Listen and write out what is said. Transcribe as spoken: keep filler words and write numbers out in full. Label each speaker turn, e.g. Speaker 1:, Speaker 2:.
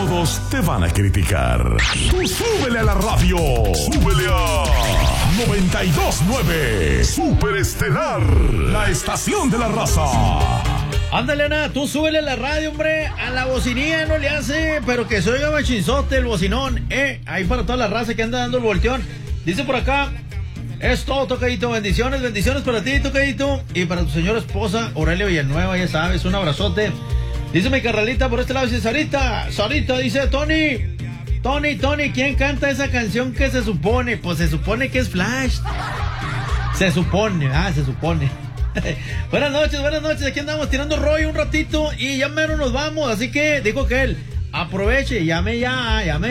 Speaker 1: Todos te van a criticar. Tú súbele a la radio. Súbele a noventa y dos punto nueve. Super Estelar, la estación de la raza.
Speaker 2: Ándale, Ana, tú súbele a la radio, hombre. A la bocinilla no le hace, pero que se oiga machinzote el bocinón. Eh, ahí para toda la raza que anda dando el volteón. Dice por acá, es todo, tocadito. Bendiciones, bendiciones para ti, tocadito. Y para tu señora esposa, Aurelia Villanueva, ya sabes, un abrazote. Dice mi carnalita por este lado, dice Sarita, Sarita, dice Tony, Tony, Tony, ¿quién canta esa canción que se supone? Pues se supone que es Flash. Se supone, ah, se supone. Buenas noches, buenas noches, aquí andamos tirando rollo un ratito y ya mero nos vamos, así que dijo que él, aproveche, llame ya, llame.